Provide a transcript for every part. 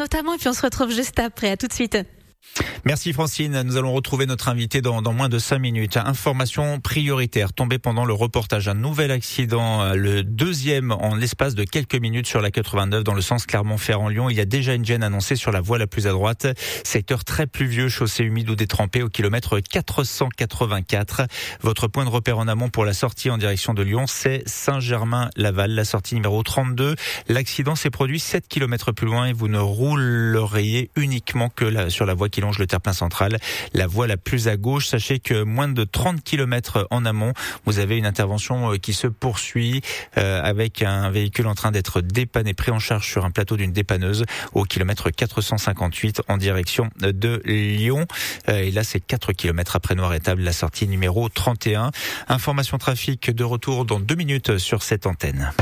notamment. Et puis on se retrouve juste après. À tout de suite. Merci Francine, nous allons retrouver notre invité dans moins de 5 minutes. Information prioritaire tombée pendant le reportage, un nouvel accident, le deuxième en l'espace de quelques minutes sur la 89 dans le sens Clermont-Ferrand-Lyon. Il y a déjà une gêne annoncée sur la voie la plus à droite, secteur très pluvieux, chaussée humide ou détrempée au kilomètre 484. Votre point de repère en amont pour la sortie en direction de Lyon, c'est Saint-Germain-Laval, la sortie numéro 32. L'accident s'est produit 7 km plus loin et vous ne rouleriez uniquement que sur la voie qui longe le terre-plein central, la voie la plus à gauche. Sachez que moins de 30 km en amont, vous avez une intervention qui se poursuit avec un véhicule en train d'être dépanné, pris en charge sur un plateau d'une dépanneuse au kilomètre 458 en direction de Lyon. Et là, c'est 4 km après Noiretable, la sortie numéro 31. Information trafic de retour dans 2 minutes sur cette antenne.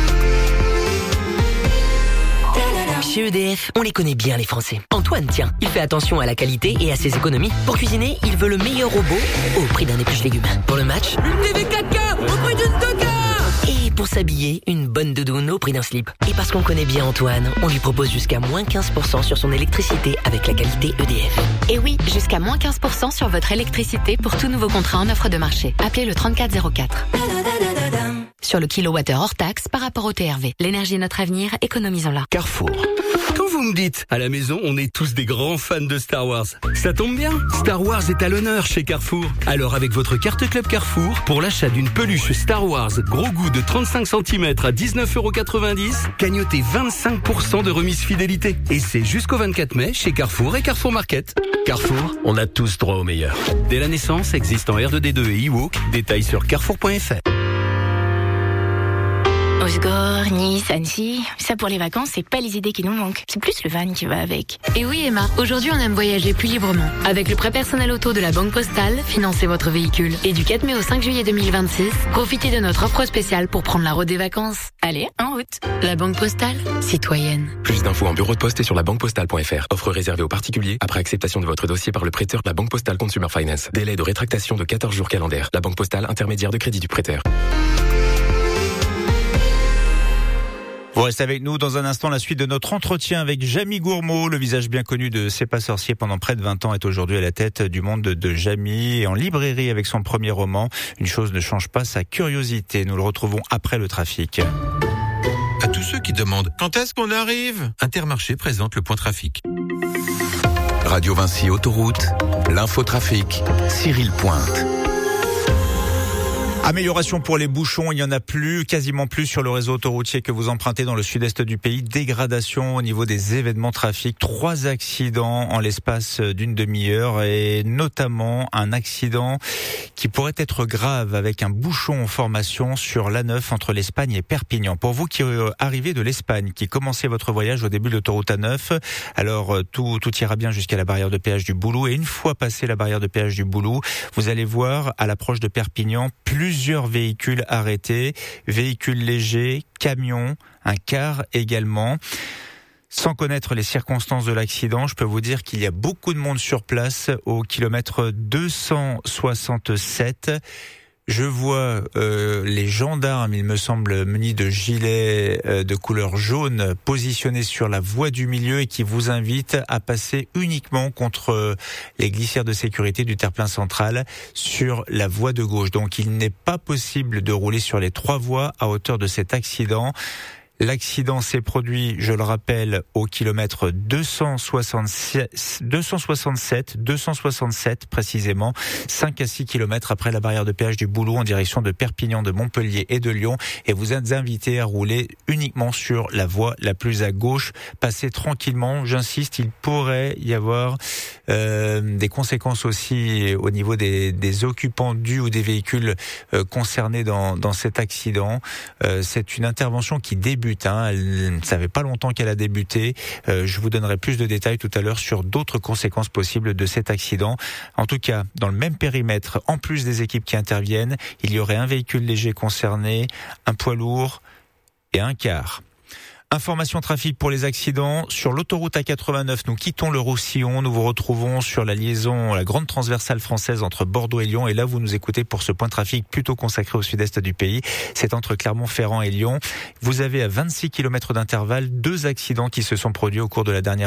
Chez EDF, on les connaît bien les Français. Antoine, tiens, il fait attention à la qualité et à ses économies. Pour cuisiner, il veut le meilleur robot au prix d'un épluche légumes. Pour le match, une TV 4K au prix d'une 2K. Et pour s'habiller, une bonne doudoune au prix d'un slip. Et parce qu'on connaît bien Antoine, on lui propose jusqu'à moins 15% sur son électricité avec la qualité EDF. Et oui, jusqu'à moins 15% sur votre électricité pour tout nouveau contrat en offre de marché. Appelez le 3404. Sur le kilowattheure hors taxe par rapport au TRV. L'énergie est notre avenir, économisons-la. Carrefour. Quand vous me dites, à la maison, on est tous des grands fans de Star Wars. Ça tombe bien, Star Wars est à l'honneur chez Carrefour. Alors avec votre carte Club Carrefour, pour l'achat d'une peluche Star Wars gros goût de 35 cm à 19,90€, gagnotez 25% de remise fidélité. Et c'est jusqu'au 24 mai chez Carrefour et Carrefour Market. Carrefour, on a tous droit au meilleur. Dès la naissance, existe en R2D2 et eWalk. Détails sur carrefour.fr. Osgore, Nice, Annecy, ça pour les vacances, c'est pas les idées qui nous manquent. C'est plus le van qui va avec. Et oui Emma, aujourd'hui on aime voyager plus librement. Avec le prêt personnel auto de la Banque Postale, financez votre véhicule. Et du 4 mai au 5 juillet 2026, profitez de notre offre spéciale pour prendre la route des vacances. Allez, en route. La Banque Postale, citoyenne. Plus d'infos en bureau de poste et sur labanquepostale.fr. Offre réservée aux particuliers après acceptation de votre dossier par le prêteur de la Banque Postale Consumer Finance. Délai de rétractation de 14 jours calendaires. La Banque Postale, intermédiaire de crédit du prêteur. Vous restez avec nous dans un instant. La suite de notre entretien avec Jamie Gourmaud, le visage bien connu de C'est pas sorcier pendant près de 20 ans, est aujourd'hui à la tête du monde de Jamie et en librairie avec son premier roman. Une chose ne change pas, sa curiosité. Nous le retrouvons après le trafic. À tous ceux qui demandent quand est-ce qu'on arrive, Intermarché présente le point trafic. Radio Vinci Autoroute, l'infotrafic, Cyril Pointe. Amélioration pour les bouchons, il n'y en a plus, quasiment plus sur le réseau autoroutier que vous empruntez dans le sud-est du pays. Dégradation au niveau des événements trafic. 3 accidents en l'espace d'une demi-heure et notamment un accident qui pourrait être grave avec un bouchon en formation sur l'A9 entre l'Espagne et Perpignan. Pour vous qui arrivez de l'Espagne, qui commencez votre voyage au début de l'autoroute A9, alors tout ira bien jusqu'à la barrière de péage du Boulou et une fois passé la barrière de péage du Boulou, vous allez voir à l'approche de Perpignan plusieurs véhicules arrêtés, véhicules légers, camions, un car également. Sans connaître les circonstances de l'accident, je peux vous dire qu'il y a beaucoup de monde sur place au kilomètre 267. Je vois les gendarmes, il me semble, munis de gilets de couleur jaune, positionnés sur la voie du milieu et qui vous invitent à passer uniquement contre les glissières de sécurité du terre-plein central sur la voie de gauche. Donc il n'est pas possible de rouler sur les 3 voies à hauteur de cet accident. L'accident s'est produit, je le rappelle, au kilomètre 267 précisément, 5 à 6 kilomètres après la barrière de péage du Boulou en direction de Perpignan, de Montpellier et de Lyon. Et vous êtes invités à rouler uniquement sur la voie la plus à gauche. Passez tranquillement, j'insiste, il pourrait y avoir des conséquences aussi au niveau des occupants ou des véhicules concernés dans cet accident. C'est une intervention qui débute. Elle ne savait pas longtemps qu'elle a débuté. Je vous donnerai plus de détails tout à l'heure sur d'autres conséquences possibles de cet accident. En tout cas, dans le même périmètre, en plus des équipes qui interviennent, il y aurait un véhicule léger concerné, un poids lourd et un car. Information trafic pour les accidents. Sur l'autoroute A89, nous quittons le Roussillon. Nous vous retrouvons sur la liaison, la grande transversale française entre Bordeaux et Lyon. Et là, vous nous écoutez pour ce point trafic plutôt consacré au sud-est du pays. C'est entre Clermont-Ferrand et Lyon. Vous avez à 26 km d'intervalle 2 accidents qui se sont produits au cours de la dernière